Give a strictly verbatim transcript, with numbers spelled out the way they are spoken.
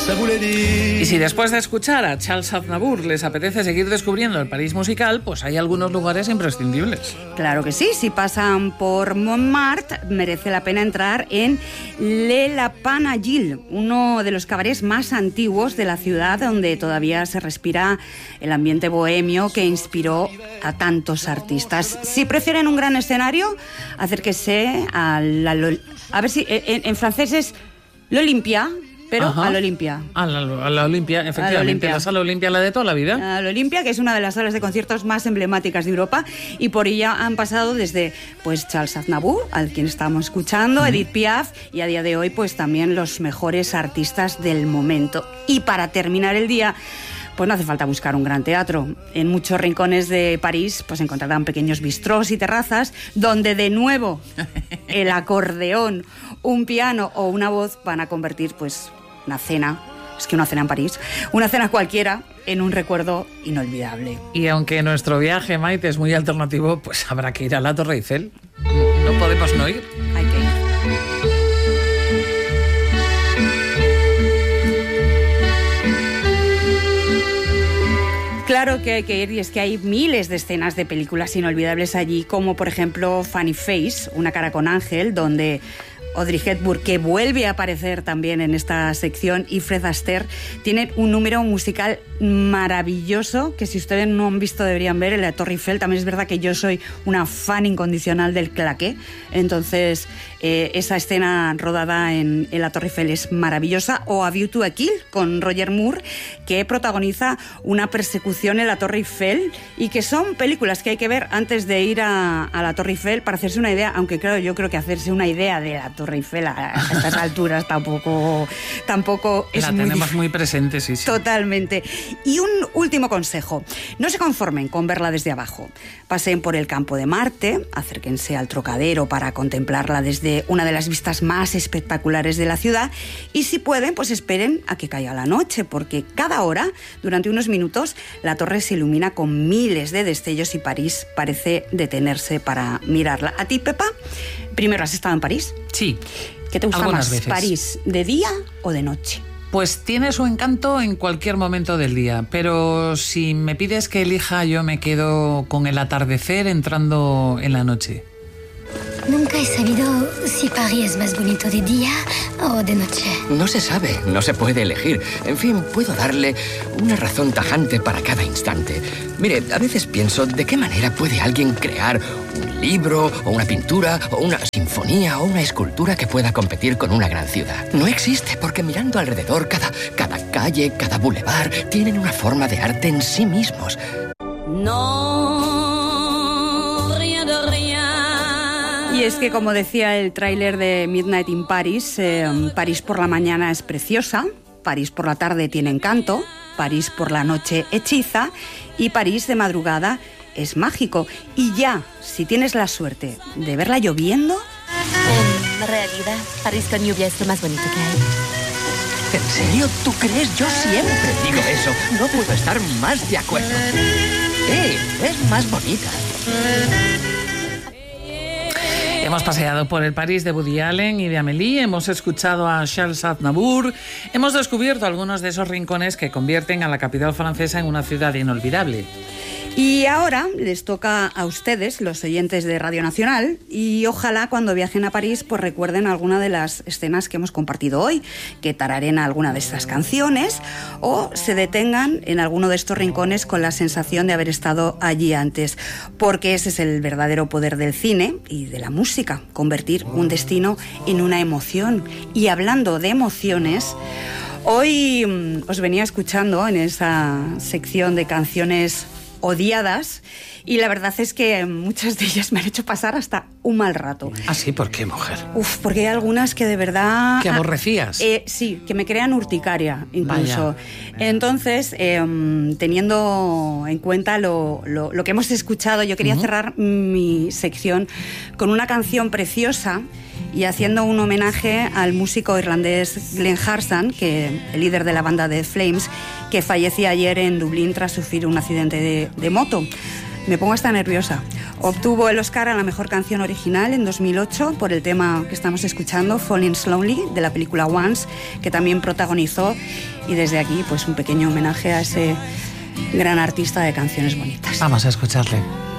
Y si después de escuchar a Charles Aznavour les apetece seguir descubriendo el París musical, pues hay algunos lugares imprescindibles. Claro que sí, si pasan por Montmartre merece la pena entrar en Le Lapin Agile, uno de los cabarets más antiguos de la ciudad, donde todavía se respira el ambiente bohemio que inspiró a tantos artistas. Si prefieren un gran escenario, acérquese a la... A ver si en, en francés es l'Olympia, pero Ajá. a la Olimpia. A la, a la Olimpia, efectivamente. A la Olimpia. La sala Olimpia, la de toda la vida. A la Olimpia, que es una de las salas de conciertos más emblemáticas de Europa, y por ella han pasado desde pues Charles Aznavour, al quien estamos escuchando, mm. Edith Piaf, y a día de hoy pues también los mejores artistas del momento. Y para terminar el día, pues no hace falta buscar un gran teatro. En muchos rincones de París pues encontrarán pequeños bistrós y terrazas donde de nuevo el acordeón, un piano o una voz van a convertir pues una cena, es que una cena en París, una cena cualquiera en un recuerdo inolvidable. Y aunque nuestro viaje, Maite, es muy alternativo, pues habrá que ir a la Torre Eiffel. No podemos no ir. Hay que ir. Claro que hay que ir, y es que hay miles de escenas de películas inolvidables allí, como por ejemplo Funny Face, Una cara con ángel, donde Audrey Hepburn, que vuelve a aparecer también en esta sección, y Fred Astaire tienen un número musical maravilloso que si ustedes no han visto deberían ver en la Torre Eiffel. También es verdad que yo soy una fan incondicional del claqué, entonces eh, esa escena rodada en, en la Torre Eiffel es maravillosa. O A View to a Kill con Roger Moore, que protagoniza una persecución en la Torre Eiffel, y que son películas que hay que ver antes de ir a, a la Torre Eiffel para hacerse una idea, aunque claro, yo creo que hacerse una idea de la Torre Eiffel a, a estas alturas tampoco, tampoco es la muy tenemos difícil. Muy presente, sí, sí. Totalmente. Y un último consejo: no se conformen con verla desde abajo. Pasen por el Campo de Marte, acérquense al Trocadero para contemplarla desde una de las vistas más espectaculares de la ciudad, y si pueden, pues esperen a que caiga la noche, porque cada hora, durante unos minutos, la torre se ilumina con miles de destellos y París parece detenerse para mirarla. ¿A ti, Pepa? Primero, ¿has estado en París? Sí. ¿Qué te gusta algunas más, veces. París, de día o de noche? Pues tiene su encanto en cualquier momento del día, pero si me pides que elija, yo me quedo con el atardecer entrando en la noche. Nunca he sabido si París es más bonito de día o de noche. No se sabe, no se puede elegir. En fin, puedo darle una razón tajante para cada instante. Mire, a veces pienso de qué manera puede alguien crear un libro, o una pintura, o una sinfonía, o una escultura que pueda competir con una gran ciudad. No existe, porque mirando alrededor, cada, cada calle, cada bulevar, tienen una forma de arte en sí mismos. No, rien de rien. Y es que, como decía el tráiler de Midnight in Paris, eh, París por la mañana es preciosa, París por la tarde tiene encanto, París por la noche hechiza, y París de madrugada es mágico. Y ya, si tienes la suerte de verla lloviendo... En realidad, París con lluvia es lo más bonito que hay. ¿En serio? ¿Tú crees? Yo siempre digo eso. No puedo estar más de acuerdo. ¡Eh! Es más bonita. Hemos paseado por el París de Woody Allen y de Amélie, hemos escuchado a Charles Aznavour, hemos descubierto algunos de esos rincones que convierten a la capital francesa en una ciudad inolvidable. Y ahora les toca a ustedes, los oyentes de Radio Nacional, y ojalá cuando viajen a París pues recuerden alguna de las escenas que hemos compartido hoy, que tararen alguna de estas canciones o se detengan en alguno de estos rincones con la sensación de haber estado allí antes, porque ese es el verdadero poder del cine y de la música, convertir un destino en una emoción. Y hablando de emociones, hoy mmm, os venía escuchando en esa sección de canciones odiadas, y la verdad es que muchas de ellas me han hecho pasar hasta un mal rato. ¿Ah, sí? ¿Por qué, mujer? Uf, porque hay algunas que de verdad... ¿Que aborrecías? Eh, sí, que me crean urticaria incluso. Vaya. Entonces, eh, teniendo en cuenta lo, lo, lo que hemos escuchado, yo quería uh-huh. cerrar mi sección con una canción preciosa y haciendo un homenaje al músico irlandés Glenn Harsan, que el líder de la banda The Flames, que fallecía ayer en Dublín tras sufrir un accidente de, de moto. Me pongo hasta nerviosa. Obtuvo el Oscar a la mejor canción original en dos mil ocho por el tema que estamos escuchando, Falling Slowly, de la película Once, que también protagonizó. Y desde aquí, pues un pequeño homenaje a ese gran artista de canciones bonitas. Vamos a escucharle.